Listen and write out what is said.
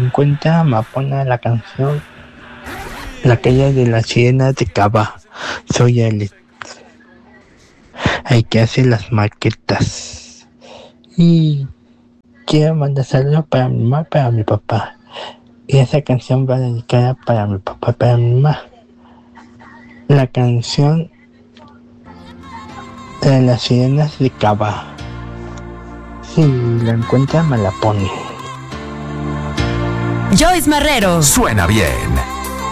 encuentra me pone la canción, la aquella de las sirenas de Cava. Soy Alex, el que hace las maquetas. Y quiero mandar saludos para mi mamá, para mi papá. Y esa canción va dedicada para mi papá, para mi mamá. La canción de las sirenas de Cava. Si la encuentra me la pone. Joyce Marrero. Suena bien.